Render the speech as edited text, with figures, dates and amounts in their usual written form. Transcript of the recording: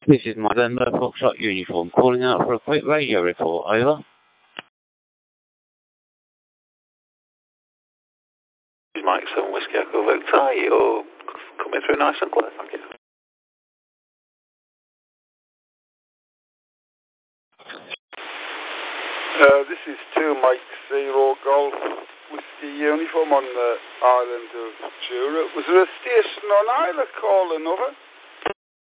This is my November Foxtrot uniform, calling out for a quick radio report, over. Mike 7 Whiskey Echo Victor, you're coming through nice and clear, thank you. This is 2 Mike 0 Golf Whiskey uniform on the island of Jura. Was there a station on Isla calling over?